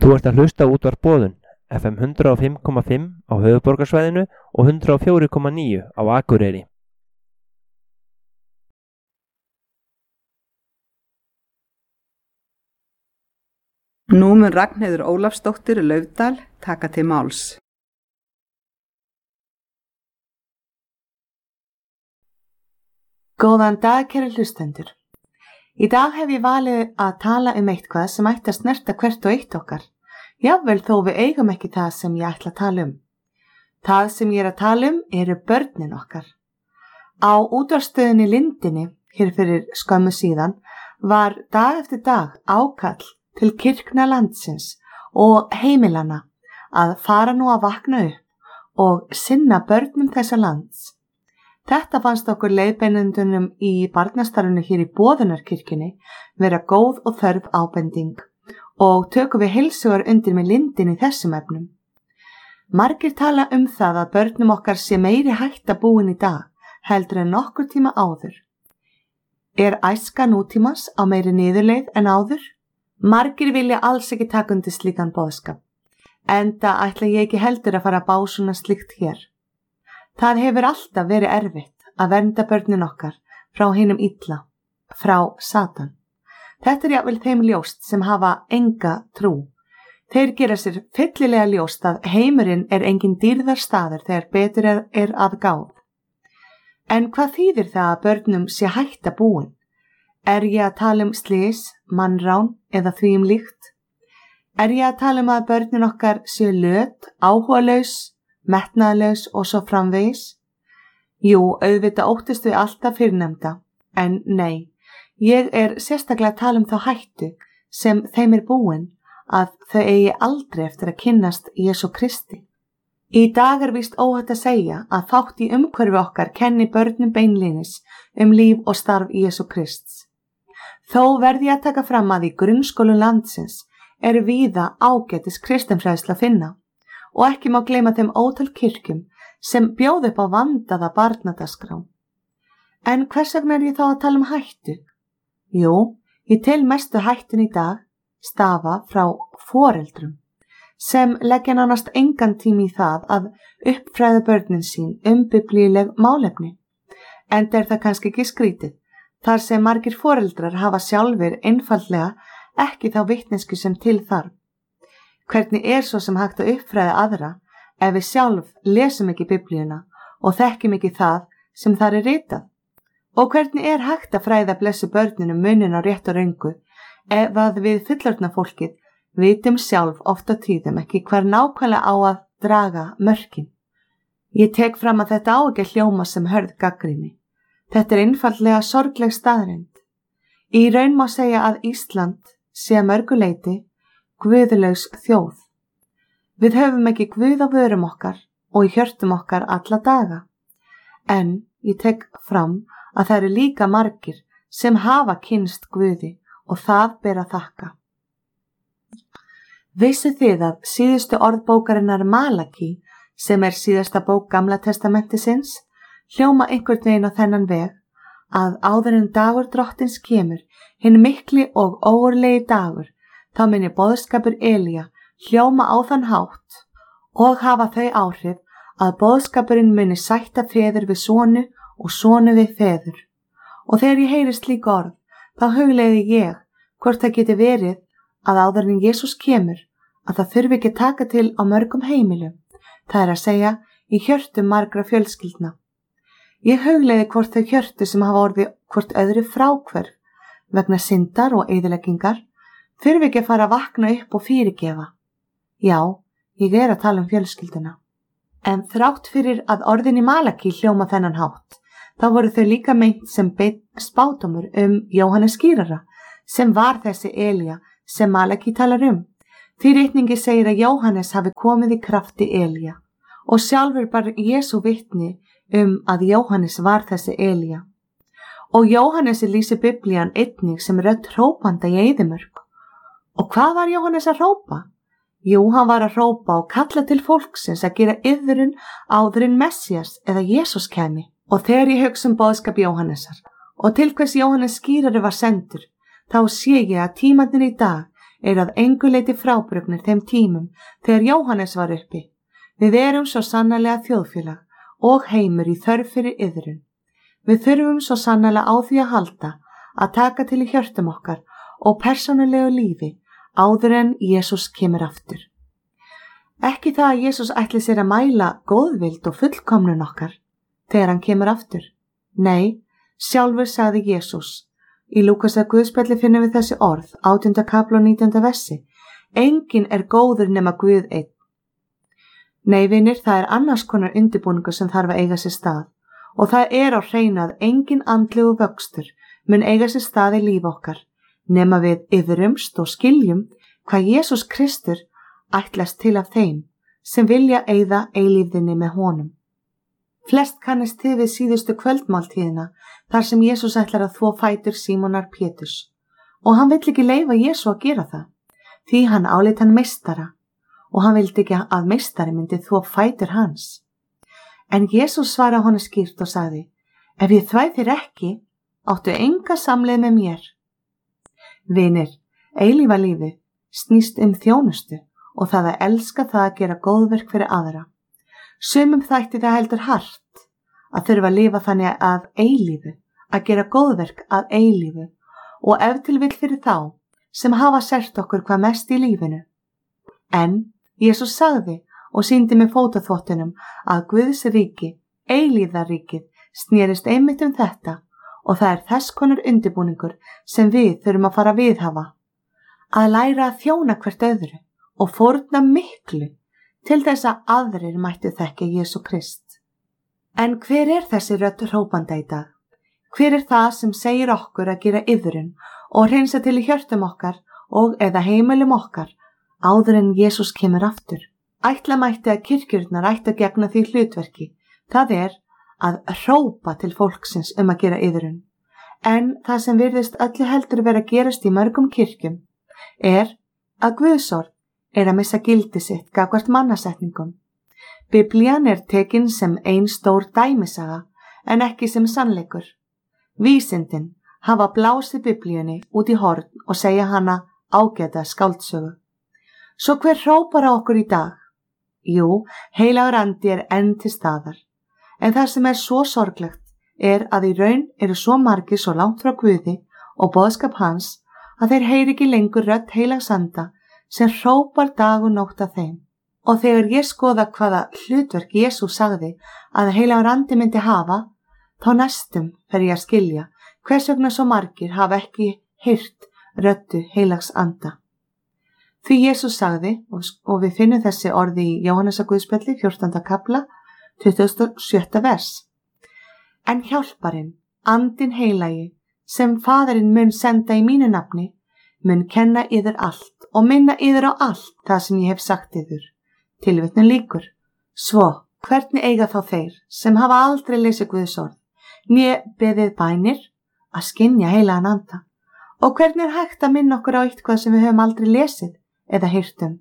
Þú ert að hlusta á Útvarp Boðun, FM 105,5 á höfuðborgarsvæðinu og 104,9 á Akureyri. Nú mun Ragnheiður Ólafsdóttir Laufdal taka til máls. Góðan dag, kæru hlustendur. Í dag hef ég valið að tala eitthvað sem ætti að snerta hvert og eitt okkar. Jafnvel þó við eigum ekki það sem ég ætla að tala um. Það sem ég er að tala um eru börnin okkar. Á útvarpsstöðinni Lindinni, hér fyrir skömmu síðan, var dag eftir dag ákall til kirkna landsins og heimilana að fara nú að vakna upp og sinna börnum þessa lands. Þetta fannst okkur leiðbeinendunum í barnastarfinu hér í Boðunarkirkjunni vera góð og þörf ábending og tökum við heilsugar undir með Lindinni í þessum efnum. Margir tala það að börnum okkar sé meiri hætta búin í dag heldur en nokkur tíma áður. Er æska nútímas á meiri niðurleið en áður? Margir vilja alls ekki taka undir slíkan boðskap, enda ætla ég ekki heldur að fara að básuna slíkt hér. Það hefur alltaf verið erfitt að vernda börnin okkar frá hinum illa, frá Satan. Þetta jafnvel þeim ljóst sem hafa enga trú. Þeir gera sér fyllilega ljóst að heimurinn engin dýrðarstaður þegar betur er að gáð. En hvað þýðir það að börnum sé hætta búin? Er ég að tala um slys, mannrán eða því líkt? Er ég að tala að börnin okkar séu löt, áhugalaus, metnaðlaus og svo framvegis? Jú, auðvitað óttist við alltaf fyrrnefnda, en nei, ég er sérstaklega að tala þá hættu sem þeim búin að þau eigi aldrei eftir að kynnast Jesú Kristi. Í dag víst óhætt að segja að fátt í umhverfi okkar kenni börnum beinlínis líf og starf Jesú Krists. Þó verð ég að taka fram að í grunnskólum landsins víða ágætis kristinfræðsla að finna og ekki má gleyma þeim ótal kirkjum sem bjóð upp á vandaða barnadaskrá. En hvers vegna ég þá að tala um hættu? Jú, ég tel mestu hættun í dag stafa frá foreldrum sem leggja nánast engan tíma í það að uppfræða börnin sín biblíuleg málefni. Enda það kannski ekki skrítið, þar sem margir foreldrar hafa sjálfir einfaldlega ekki þá vitneskju sem til þarf. Hvernig svo sem hægt að uppfræða aðra ef við sjálf lesum ekki biblíuna og þekkjum ekki það sem þar ritað? Og hvernig hægt að fræða blessu börnunum munin á rétt og röngu ef að við fullorðna fólkið vitum sjálf ofta tíðum ekki hvar nákvæmlega á að draga mörkin? Ég tek fram að þetta á ekki að hljóma sem hörð gagnrýni. Þetta einfaldlega sorgleg staðreynd. Í raun má segja að Ísland sé að mörgu leyti guðlaus þjóð. Við höfum ekki Guð á vörum okkar og í hjörtum okkar alla daga. En ég tek fram að það líka margir sem hafa kynnst Guði og það ber að þakka. Vissuð þið að síðustu orð bókarinnar Malaki, sem síðasta bók Gamla testamentisins, hljóma einhvern veginn á þennan veg að áður en dagur drottins kemur, hinn mikli og ógurlegi dagur, þá muni boðskapur Elía hljóma á þann hátt og hafa þau áhrif að boðskapurinn muni sætta feður við sonu og sonu við feður. Og þegar ég heyri slík orð, þá hugleiði ég hvort það geti verið að áður en Jesús kemur að það þurfi ekki að taka til á mörgum heimilum, það að segja í hjörtum margra fjölskyldna. Ég hugleiði hvort þau hjörtu sem hafa orðið hvort öðru fráhverf vegna syndar og eyðileggingar þurfi ekki að fara að vakna upp og fyrirgefa. Já, ég að tala um fjölskylduna. En þrátt fyrir að orðin í Malaki hljóma þennan hátt, þá voru þau líka meint sem spádómur Jóhannes skýrara, sem var þessi Elía sem Malaki talar um. Því ritningi segir að Jóhannes hafi komið í krafti Elía og sjálfur bar Jesú vitni að Jóhannes var þessi Elía. Og Jóhannes lýsir biblían einnig sem rödd hrópanda í eyðimörk. Og hvað var Jóhannes að hrópa? Jú, hann var að hrópa og kalla til fólksins að gera iðrun áður en Messías eða Jesús kæmi. Og þegar ég hugsa boðskap Jóhannesar og til hvers Jóhannes skýrari var sendur, þá sé ég að tímarnir í dag að engu leyti frábrugnir þeim tímum þegar Jóhannes var uppi. Við erum svo sannarlega þjóðfélag og heimur í þörf fyrir iðrun. Við þurfum svo sannarlega á því að halda að taka til í hjörtum okkar og persónulegu lífi áður en Jesús kemur aftur. Ekki það að Jesús ætli sér að mæla góðvild og fullkomnun okkar þegar hann kemur aftur. Nei, sjálfur sagði Jesús. Í Lúkasar Guðspjalli finnum við þessi orð, 18. kapla og 19. versi. Enginn er góður nema Guð einn. Nei, vinir, það er annars konar undirbúningur sem þarf að eiga sér stað og það er á hreinu að enginn andlegu vöxtur mun eiga sér stað í líf okkar nema við iðrumst og skiljum hvað Jesús Kristur ætlast til af þeim sem vilja eyða eilífðinni með honum. Flest kannist þið við síðustu kvöldmáltíðina þar sem Jesús ætlar að þvo fætur Símonar Péturs og hann vill ekki leyfa Jesú að gera það því hann áleit hann meistara og hann vildi ekki að meistari myndi þvo fætur hans. En Jesús svaraði honum skýrt og sagði, ef ég þvæ þér ekki, áttu enga samleið með mér. Vinir, eilífa lífið snýst þjónustu og það að elska það að gera góðverk fyrir aðra. Sumum þætti það heldur hart að þurfa að lifa þannig að eilífu, að gera góðverk að eilífu og ef til vill fyrir þá sem hafa selt okkur hvað mest í lífinu. En Jesús sagði og sýndi með fótaþvottunum að Guðs ríki, eilífðarríkið, snerist einmitt þetta og það er þess konar undirbúningur sem við þurfum að fara að viðhafa. Að læra að þjóna hvert öðru og fórna miklu til þess að aðrir mættu þekkja Jesú Krist. En hver er þessi rödd hrópanda í dag? Hver er það sem segir okkur að gera iðrun og hreinsa til í hjörtum okkar og eða heimilum okkar áður en Jesús kemur aftur? Ætla mætti að kirkjurnar ætti að gegna því hlutverki, það er að hrópa til fólksins að gera iðrun. En það sem virðist öllu heldur vera að gerast í mörgum kirkjum er að Guðsorð er að missa gildi sitt gagnvart mannasetningum. Biblían er tekin sem ein stór dæmisaga en ekki sem sannleikur. Vísindin hafa blásið Biblíunni út í horn og segja hana ágæta skáldsögu. Svo hver hrópar á okkur í dag? Jú, heilagur andi er enn til staðar. En það sem er svo sorglegt er að í raun eru svo margir svo langt frá Guði og boðskap hans að þeir heyri ekki lengur rödd heilags anda sem hrópar dag og nótt að þeim. Og þegar ég skoða hvaða hlutverk Jesús sagði að heilagur andi myndi hafa, þá næstum fer ég að skilja hvers vegna svo margir hafa ekki heyrt röddu heilags anda. Því Jesús sagði, og við finnum þessi orði í Jóhannesar Guðspjalli, 14. kapla, 27. vers. En hjálparinn, andinn heilagi, sem Faðirinn mun senda í mínu nafni, mun kenna yður allt og minna yður á allt það sem ég hef sagt yður. Tilvitnun lýkur. Svo, hvernig eiga þá þeir sem hafa aldrei lesið Guðs orð, né beðið bænir að skynja heilagan anda? Og hvernig er hægt að minna okkur á eitthvað sem við höfum aldrei lesið eða heyrt?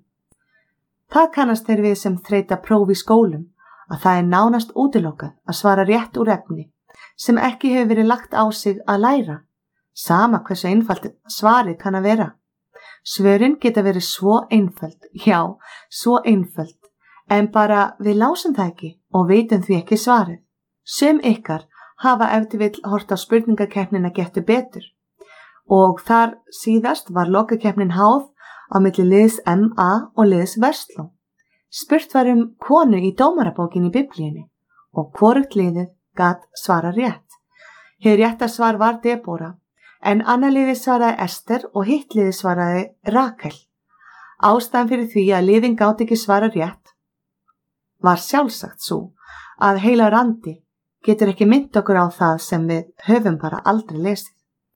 Það kannast þeir við sem þreyta próf í skólum, að það er nánast útilokað að svara rétt úr efni sem ekki hefur verið lagt á sig að læra, sama hversu einfalt svarið kann að vera. Svörin geta verið svo einföld, já, svo einföld, en bara við lásum það ekki og veitum því ekki svarið. Sum ykkar hafa ef til vill hort á spurningakeppnina Gettu betur og þar síðast var lokakeppnin háð á milli liðs MA og liðs Versló. Spurt var konu í dómarabókinni í Biblíunni og hvorugt liðið gat svara rétt. Hið rétta svar var Debóra, en annað liðið svaraði Ester og hitt liðið svaraði Rakel. Ástæðan fyrir því að liðin gátt ekki svara rétt var sjálfsagt svo að heilagur andi getur ekki minnt okkur á það sem við höfum bara aldrei lesið.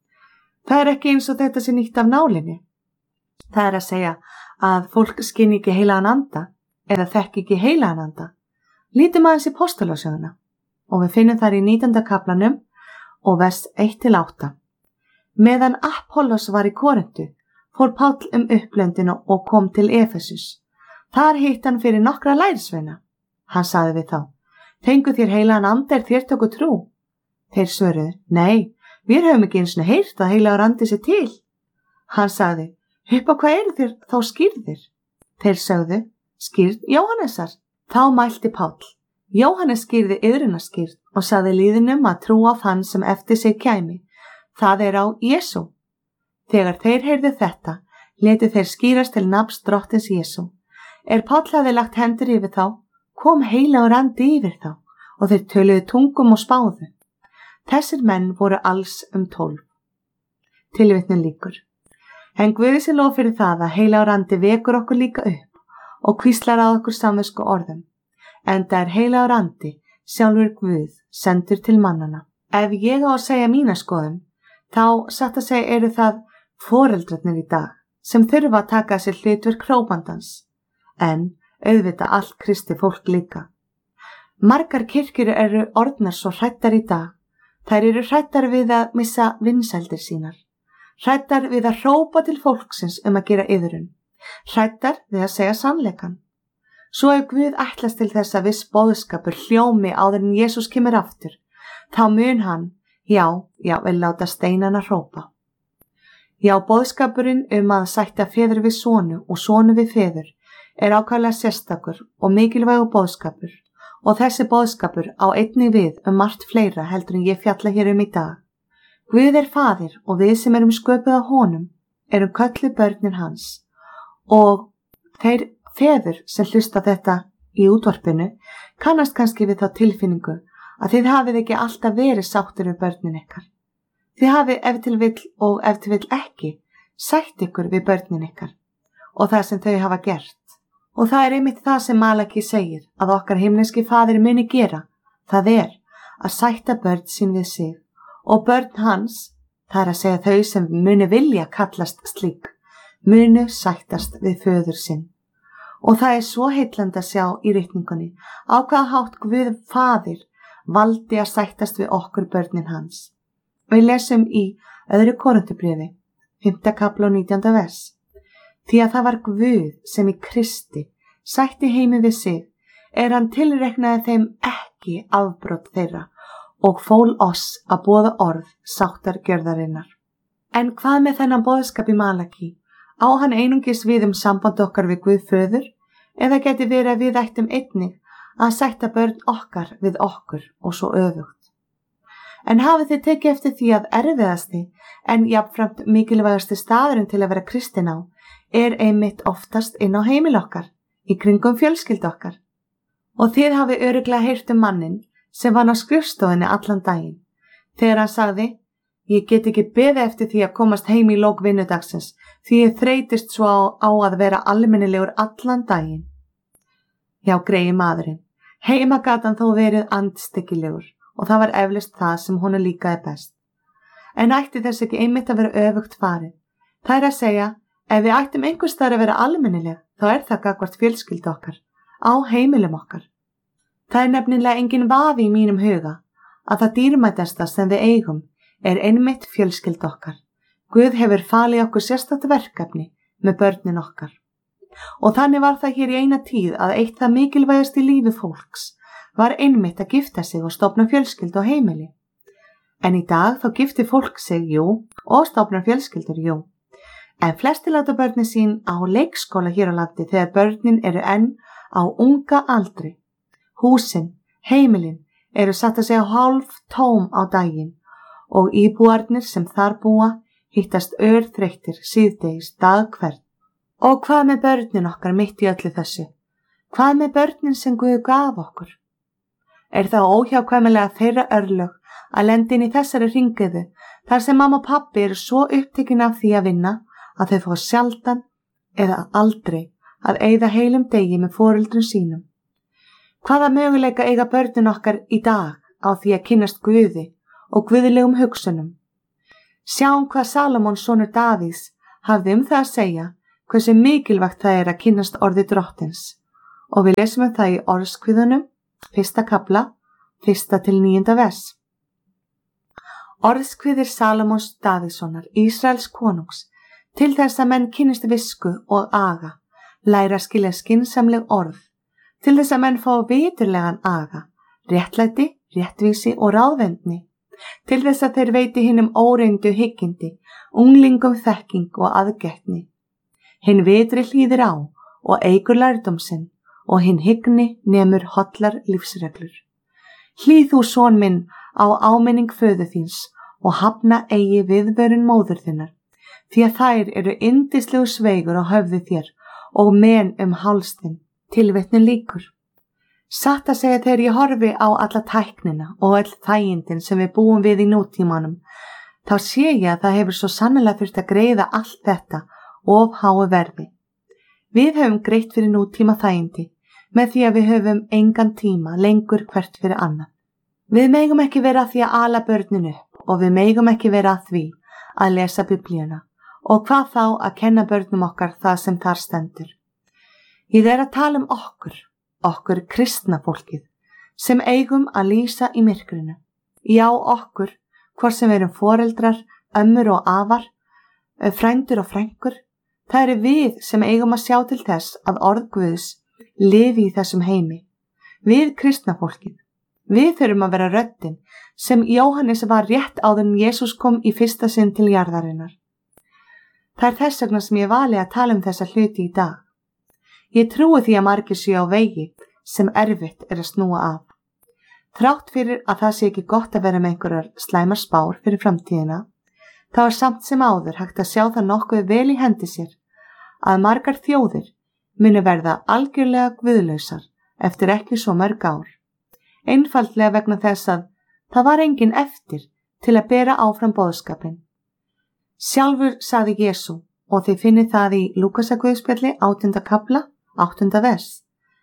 Það er ekki eins og þetta sé nýtt af nálinni. Það er að segja að fólk skynni ekki heilagan anda eða þekki ekki heilagan anda. Lítum aðeins í Postulasöguna og við finnum þar í 19. kaplanum og vers 1-8. Meðan Apollos var í Korintu, fór Páll upplöndinu og kom til Efesus. Þar hitt hann fyrir nokkra lærisveina. Hann sagði við þá, fenguð þér heilagan anda þér tóku trú? Þeir svöruðu, nei, við höfum ekki eins og heyrt að heilagur andi sér til. Hann sagði, Upp á hvað eru þér þá skýrðir? Þeir sögðu, skýrð Jóhannesar. Þá mælti Páll, Jóhannes skýrði iðrunarskýrð og sagði lýðinum að trúa á þann sem eftir sig kæmi. Það á Jesú. Þegar þeir heyrðu þetta, létu þeir skýrast til nafns drottins Jesú. Páll hafði lagt hendur yfir þá, kom heilagur andi yfir þá og þeir töluðu tungum og spáðu. Þessir menn voru alls 12. Tilvitnun lýkur. En Guði sé lof fyrir það að heilagur andi vekur okkur líka upp og hvíslar að okkur samvisku orðum. Enda heilagur andi sjálfur Guð sendur til mannana. Ef ég á að segja mína skoðun, þá satt að segja eru það foreldrarnir í dag sem þurfa að taka sér hlutverk hrópandans, en auðvitað allt kristi fólk líka. Margar kirkjur eru orðnar svo hrættar í dag. Þær eru hrættar við að missa vinsældir sínar. Hrættar við að hrópa til fólksins að gera iðrun. Hrættar við að segja sannleikann. Svo ef Guð ætlast til þess að viss boðskapur hljómi áður en Jesús kemur aftur, þá mun hann, vel láta steinana hrópa. Já, boðskapurinn að sætta feður við sonu og sonu við feður ákaflega sérstakur og mikilvægur boðskapur, og þessi boðskapur á einnig við margt fleira heldur en ég fjalla hér í dag. Guð faðir og við sem erum sköpuð á honum erum kölluð börnin hans, og þeir feður sem hlusta þetta í útvarpinu kannast kannski við þá tilfinningu að þið hafið ekki alltaf verið sáttir við börnin ykkar. Þið hafið ef til vill ekki sætt ykkur við börnin ykkar og það sem þau hafa gert. Og það einmitt það sem Malaki segir að okkar himneski faðir muni gera, það að sætta börn sín við sig, og börn hans, það að segja þau sem muni vilja kallast slík, munu sættast við föður sinn. Og það svo heillandi að sjá í ritningunni á hvaða hátt Guð faðir valdi að sættast við okkur börnin hans. Við lesum í 2. Korinthubréfi, 5. kapla og 19. vers. Því að það var Guð sem í Kristi sætti heimi við sig, hann tilreiknaði þeim ekki afbrot þeirra og fól oss að boða orð sáttar gjörðarinnar. En hvað með þennan boðskap í Malaki? Á hann einungis við samband okkar við Guð föður, eða geti verið að við ættum einnig að sætta börn okkar við okkur og svo öfugt? En hafið þið tekið eftir því að erfiðasti en jafnframt mikilvægasti staðurinn til að vera kristin á einmitt oftast inn á heimil okkar, í kringum fjölskyldu okkar. Og þið hafið örugglega heyrt manninn sem vann á skrifstofunni allan daginn, þegar hann sagði, ég get ekki beðið eftir því að komast heim í lok vinnudagsins, því ég þreytist svo á að vera almennilegur allan daginn. Já, greiði maðurinn, heima gat hann þó verið andstyggilegur, og það var eflaust það sem honum líkaði best. En ætti þess ekki einmitt að vera öfugt farið. Það að segja, ef við ættum einhvers staðar að vera almennileg, þá það gagnvart fjölskyldu okkar, á heimilum okkar. Það nefnilega engin vafi í mínum huga að það dýrmætasta sem við eigum einmitt fjölskyldu okkar. Guð hefur falið okkur sérstakt verkefni með börnin okkar. Og þannig var það hér í eina tíð að eitt það mikilvægast í lífi fólks var einmitt að gifta sig og stofna fjölskyldu á heimili. En í dag þá giftir fólk sig, og stofnar fjölskyldur, En flestir láta börnin sín á leikskóla hér á landi þegar börnin eru enn á unga aldri. Húsin, heimilin satt að segja hálf tóm á daginn og íbúarnir sem þar búa hittast örþreyttir síðdegis dag hvern. Og hvað með börnin okkar mitt í öllu þessu? Hvað með börnin sem Guð gaf okkur? Það óhjákvæmilega þeirra örlög að lenda inn í þessari hringiðu þar sem mamma og pabbi eru svo upptekin af því að vinna að þau fá sjaldan eða aldrei að eyða heilum degi með foreldrum sínum. Hvaða möguleika eiga börnin okkar í dag á því að kynnast Guði og guðlegum hugsunum? Sjáum hvað Salómon sonur Davíðs hafði það að segja, hversu mikilvægt það að kynnast orði drottins, og við lesum það í Orðskviðunum, 1. kapla, 1-9. vers. Orðskviðir Salómons Davíðssonar, Ísraels konungs, til þess að menn kynnist visku og aga, læra að skilja skynsamleg orð, til þess að menn fá viturlegan aga, réttlæti, réttvísi og ráðvendni, til þess að þeir veiti hinum óreindu hyggindi, unglingum þekking og aðgætni. Hinn vitri hlýðir á og eigur lærdóm sinn og hinn hygni nemur hollar lífsreglur. Hlýð þú son minn á áminning föður þíns og hafna eigi viðvörun móður þinnar, því að þær eru yndislegu sveigur á höfði þér og men háls þinn. Tilvitnun lýkur. Satt að segja þegar ég horfi á alla tæknina og öll þægindin sem við búum við í nútímanum, þá sé ég að það hefur svo sannlega þurft að greiða allt þetta of háu verði. Við höfum greitt fyrir nútíma þægindi með því að við höfum engan tíma lengur hvert fyrir annað. Við megum ekki vera að því að ala börnin upp og við megum ekki vera að því að lesa Biblíuna og hvað þá að kenna börnum okkar það sem þar stendur. Ég að tala okkur kristna fólkið, sem eigum að lýsa í myrkrinu. Já, okkur, hvort sem við erum foreldrar, ömmur og afar, frændur og frængur, það eru við sem eigum að sjá til þess að orð Guðs lifi í þessum heimi. Við kristna fólkið. Við þurfum að vera röddin sem Jóhannes var rétt áður en Jesús kom í fyrsta sinn til jarðarinnar. Það þess vegna sem ég vali að tala þessa hluti í dag. Ég trúi því að margir séu á vegi sem erfitt að snúa af. Þrátt fyrir að það sé ekki gott að vera með einhverjar slæmar spár fyrir framtíðina, þá samt sem áður hægt að sjá það nokkuð vel í hendi sér að margar þjóðir muni verða algjörlega guðlausar eftir ekki svo mörg ár. Einfaldlega vegna þess að það var enginn eftir til að bera áfram boðskapinn. Sjálfur sagði Jesú, og þið finnið það í Lúkasaguðspjalli 8. kapla, 8. vers.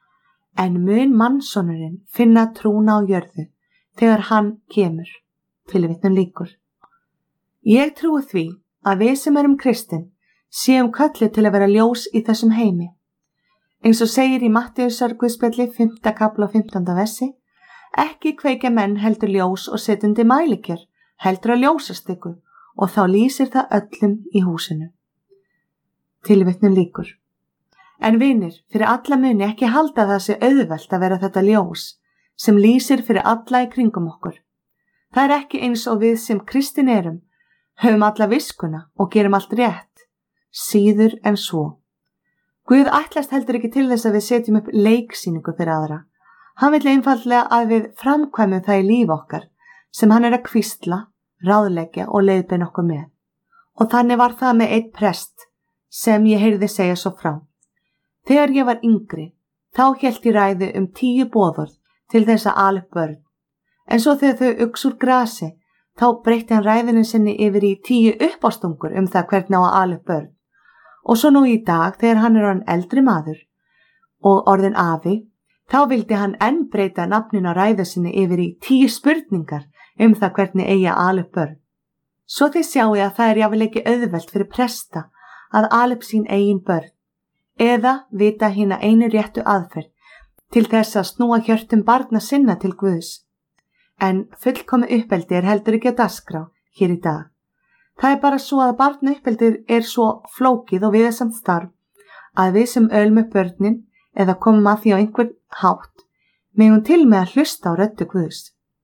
En mun mannssonurinn finna trúna á jörðu þegar hann kemur. Tilvitnun lýkur. Ég trúi því að við sem erum kristin séum kölluð til að vera ljós í þessum heimi. Eins og segir í Matteusarguðspjalli 5. kapla og 15. versi, ekki kveikja menn heldur ljós og setjandi mælikjör, heldur að ljósastikku og þá lýsir það öllum í húsinu. Tilvitnun lýkur. En vinir, fyrir alla muni ekki halda það sé auðvelt að vera þetta ljós sem lýsir fyrir alla í kringum okkur. Það er ekki eins og við sem kristin erum, höfum alla viskuna og gerum allt rétt, síður en svo. Guð ætlast heldur ekki til þess að við setjum upp leiksýningu fyrir aðra. Hann vill einfaldlega að við framkvæmum það í líf okkar sem hann að hvísla, ráðleggja og leiðbeina okkur með. Og þannig var það með einn prest sem ég heyrði segja svo frá. Þegar ég var yngri, þá hélt ég ræðu 10 boðorð til þess að ala upp börn. En svo þegar þau uxu úr grasi, þá breytti hann ræðinu sinni yfir í 10 uppástungur það hvernig á að ala upp börn. Og svo nú í dag, þegar hann er orðinn eldri maður og orðinn afi, þá vildi hann enn breyta nafninu á ræðu sinni yfir í 10 spurningar það hvernig eigi að ala upp börn. Svo þið sjáu að það er jáfnvel ekki auðvelt fyrir presta að ala upp sín eigin börn, eða vita hina einu réttu aðferð til þess að snúa hjörtum barna sinna til Guðs. En fullkomi uppeldi er heldur ekki að dagskrá hér í dag. Það er bara svo að barnauppeldir er svo flókið og viðsamt starf að við sem ölum upp börnin eða komum að því á einhvern hátt megum til með að hlusta á röddu Guðs.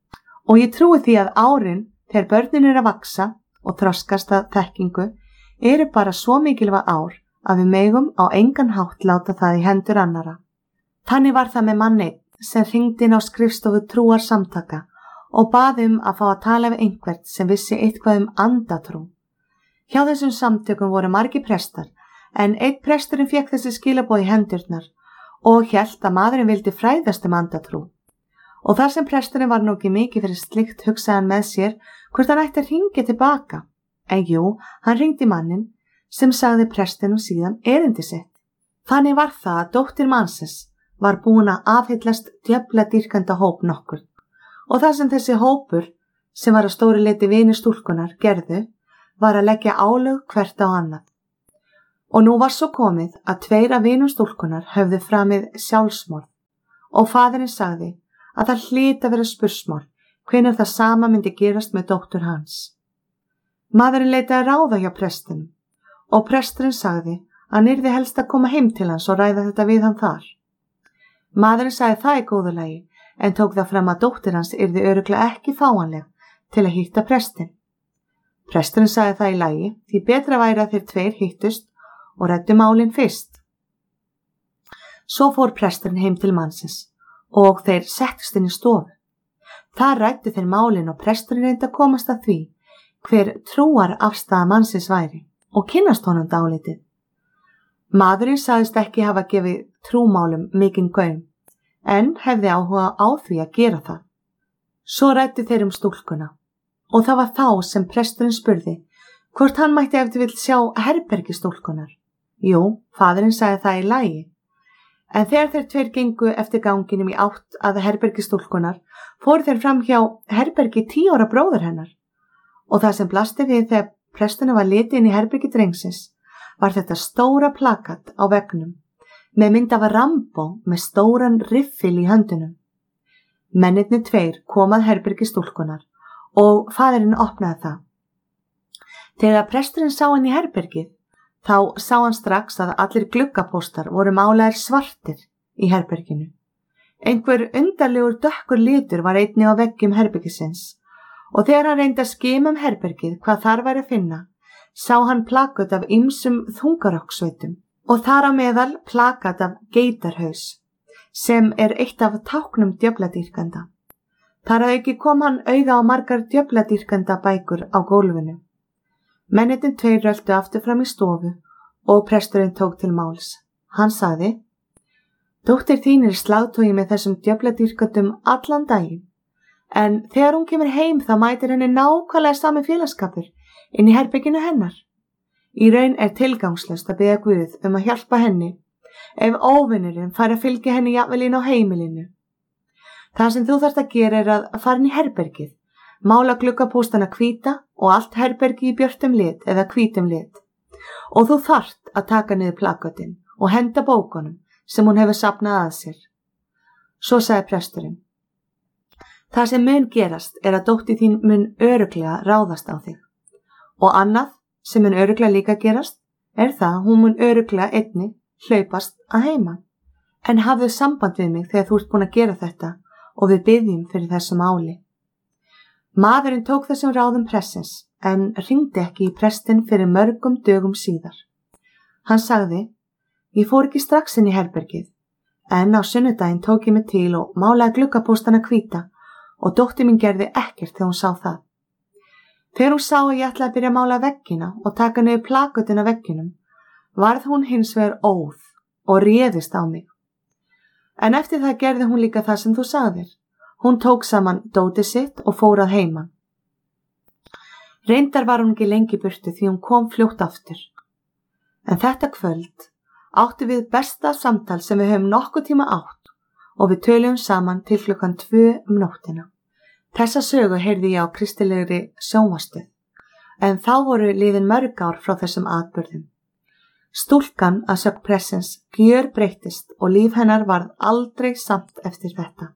Og ég trúi því að árin þegar börnin að vaksa og þroskast að þekkingu eru bara svo mikilvæg ár að við megum á engan hátt láta það í hendur annara. Þannig var það með manni sem hringdi inn á skrifstofu trúar samtaka og baði að fá að tala við einhvert sem vissi eitthvað andatrú. Hjá þessum samtökum voru margir prestar, en einn presturinn fékk þessi skilaboð í hendurnar og hélt að maðurinn vildi fræðast andatrú. Og þar sem presturinn var nú ekki mikið fyrir slikt hugsaði hann með sér hvort hann ætti að hringja tilbaka. En jú, hann hringdi mannin sem sagði prestinum síðan erindi sitt. Þannig var það að dóttir mannsins var búin að afhyllast djöfladýrkanda hóp nokkur. Og það sem þessi hópur, sem var að stóri leyti vinir stúlkunar, gerðu, var að leggja álög hvert á annað. Og nú var svo komið að 2 af vinum stúlkunar höfðu framið sjálfsmorð og faðirinn sagði að það hlyti að vera spursmál hvenær það sama myndi gerast með dóttur hans. Maðurinn leitaði ráða hjá prestinum og presturinn sagði að hann yrði helst að koma heim til hans og ræða þetta við hann þar. Maðurinn sagði það í góðu lagi en tók það fram að dóttir hans yrði örugglega ekki fáanleg til að hitta prestin. Presturinn sagði það í lagi því betra væri að þeir 2 hittust og ræddu málin fyrst. Svo fór presturinn heim til mannsins og þeir settust inn í stofu. Þar ræddu þeir málin og presturinn reyndi að komast að því hver trúar afstaða mannsins væri og kynnast honum dálítið. Maðurinn sagðist ekki hafa gefið trúmálum mikinn gaum, en hefði áhuga á því að gera það. Svo ræddu þeir stúlkuna og það var þá sem presturinn spurði hvort hann mætti ef til vill sjá herbergi stúlkunar. Jú, faðirinn sagði það í lagi. En þegar þeir tveir gengu eftir ganginum í átt að herbergi stúlkunar, fóru þeir fram hjá herbergi 10 ára bróður hennar. Og það sem blasti við þegar presturinn var litið inn í herbergi drengsins, var þetta stóra plakat á veggnum með mynd af Rambo með stóran riffil í höndunum. Mennirnir tveir kom að herbergi stúlkunar og faðirinn opnaði það. Þegar presturinn sá inn í herbergið, þá sá hann strax að allir gluggapóstar voru málaðir svartir í herberginu. Einhver undarlegur dökkur litur var einnig á veggjum herbergisins og þegar hann reyndi að skima herbergið hvað þar væri að finna, sá hann plakat af ýmsum þungarokksveitum og þar á meðal plakat af geitarhaus, sem eitt af táknum djöfladýrkanda. Þar að auki kom hann auga á margar djöfladýrkanda bækur á gólfinu. Mennirnir tveir röltu aftur fram í stofu og presturinn tók til máls. Hann sagði: Dóttir þín slagtogi með þessum djöfladýrkandum allan daginn, en þegar hún kemur heim þá mætir henni nákvæmlega sami félagsskapur inn í herberginu hennar. Í raun tilgangslaust að biðja Guð að hjálpa henni ef óvinurinn fær að fylgja henni jafnvel inn á heimilinu. Það sem þú þarft að gera að fara inn í herbergið, mála gluggapóstana hvíta og allt herbergi í björtum lit eða hvítum lit. Og þú þarft að taka niður plakatin og henda bókunum sem hún hefur safnað að sér. Svo sagði presturinn: Það sem mun gerast að dóttir þín mun örugglega ráðast á þig. Og annað sem mun örugglega líka gerast það að hún mun örugglega einnig hlaupast að heiman. En hafðu samband við mig þegar þú ert búin að gera þetta og við biðjum fyrir þessu máli. Maðurinn tók þessum ráðum prestsins en hringdi ekki í prestinn fyrir mörgum dögum síðar. Hann sagði: Ég fór ekki strax inn í herbergið, en á sunnudaginn tók ég mig til og málaði gluggapóstana hvíta og dóttir mín gerði ekkert þegar hún sá það. Þegar hún sá að ég ætlaði að byrja að mála veggina og taka niður plakatin af vegginum, varð hún hins vegar óð og réðist á mig. En eftir það gerði hún líka það sem þú sagðir. Hún tók saman dótið sitt og fór að heiman. Reyndar var hún ekki lengi burtu því hún kom fljótt aftur. En þetta kvöld áttu við besta samtal sem við höfum nokkuð tíma átt og við töluðum saman til klukkan 2 nóttina. Þessa sögu heyrði ég á kristilegri sjónvarpsstöð, en þá voru liðin mörg ár frá þessum atburðum. Stúlkan að sögn prestsins gjörbreyttist og líf hennar varð aldrei samt eftir þetta.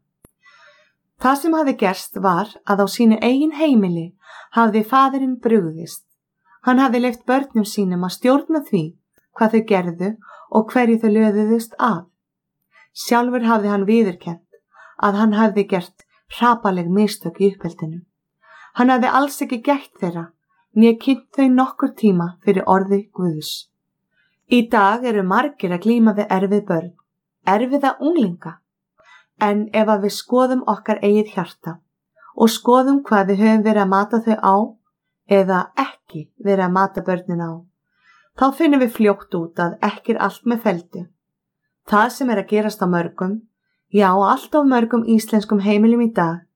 Það sem hafði gerst var að á sínu eigin heimili hafði faðirinn brugðist. Hann hafði leyft börnum sínum að stjórna því hvað þau gerðu og hverju þau löðuðust að. Sjálfur hafði hann viðurkennt að hann hafði gert hrapaleg mistök í uppeldinu. Hann hafði alls ekki gætt þeirra, né kynnt þau nokkur tíma fyrir orði Guðs. Í dag eru margir að glíma við erfið börn, erfiða unglinga. En ef að við skoðum okkar eigið hjarta og skoðum hvað við höfum verið að mata þau á eða ekki verið að mata börnin á, þá finnum við fljótt út að ekki allt með felldu. Það sem að gerast á mörgum, já allt of mörgum íslenskum heimilum í dag,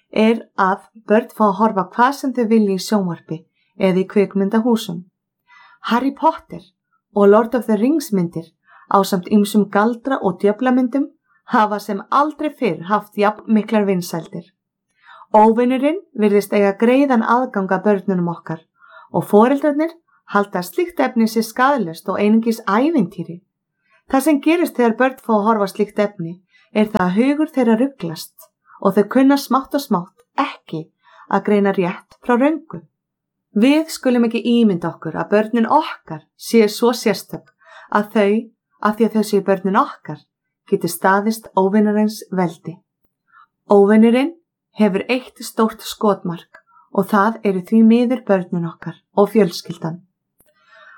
að börn fá að horfa hvað sem þau vilja í sjónvarpi eða í kvikmyndahúsum. Harry Potter og Lord of the Rings myndir ásamt ýmsum galdra og djöflamyndum hafa sem aldrei fyrr haft jafn miklar vinsældir. Óvinurinn virðist eiga greiðan aðgang að börnunum okkar og foreldrarnir halda slíkt efni sér skaðlaust og einungis ævintýri. Það sem gerist þegar börn fá að horfa slíkt efni það að hugur þeirra ruglast og þau kunna smátt og smátt ekki að greina rétt frá röngu. Við skulum ekki ímynda okkur að börnin okkar séu svo sérstök að þau, af því að þau séu börnin okkar, geti staðist óvinarins veldi. Óvinurinn hefur eitt stórt skotmark og það eru því miður börnin okkar og fjölskyldan.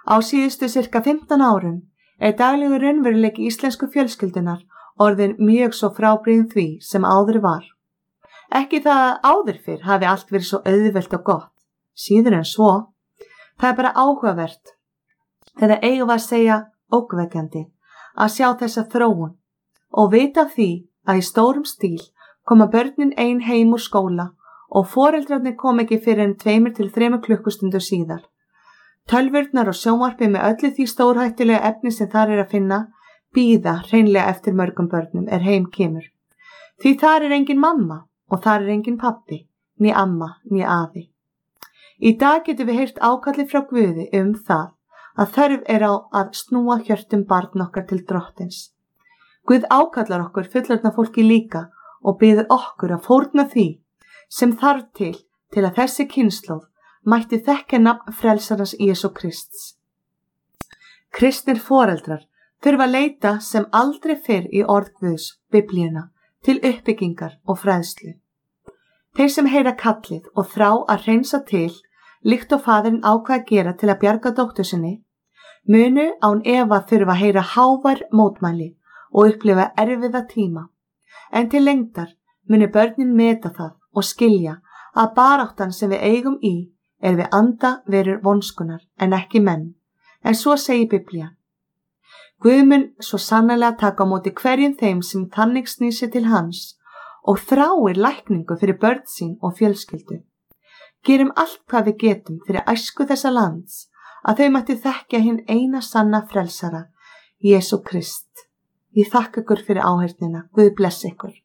Á síðustu cirka 15 árum daglegur raunveruleiki íslensku fjölskyldunar orðin mjög svo frábrugðinn því sem áður var. Ekki það að áður fyrr hafi allt verið svo auðvelt og gott, síður en svo. Það bara áhugavert, eða eigum við að segja ógnvekjandi, að sjá þessa þróun og vita því að í stórum stíl koma börnin ein heim úr skóla og foreldrarnir kom ekki fyrir en 2 til 3 klukkustundur síðar. Tölvurnar og sjónvarpið með öllu því stórhættulega efni sem þar að finna bíða hreinlega eftir mörgum börnum heim kemur. Því þar engin mamma og þar engin pappi, né amma, né afi. Í dag getum við heyrt ákalli frá Guði það að þörf á að snúa hjörtum barn okkar til Drottins. Guð ákallar okkur fullorðna fólki líka og biður okkur að fórna því sem þarf til að þessi kynslóð mætti þekkja nafn frelsarans Jesú Krists. Kristnir foreldrar þurfa að leita sem aldrei fyrr í orð Guðs, Biblíuna, til uppbyggingar og fræðslu. Þeir sem heyra kallið og þrá að hreinsa til, líkt og faðirinn ákvað að gera til að bjarga dóttur sinni, munu án efa þurfa að heyra hávær mótmæli og upplifa erfiða tíma. En til lengdar munu börnin meta það og skilja að baráttan sem við eigum í við anda verur vonskunar en ekki menn, en svo segir Biblían. Guð mun svo sannarlega taka á móti hverjum þeim sem þannig snýr sig til hans og þráir lækningu fyrir börn sín og fjölskyldu. Gerum allt hvað við getum fyrir æsku þessa lands að þau mætti þekkja hinn eina sanna frelsara, Jesú Krist. Ég þakka ykkur fyrir áheyrnina. Guð blessi ykkur.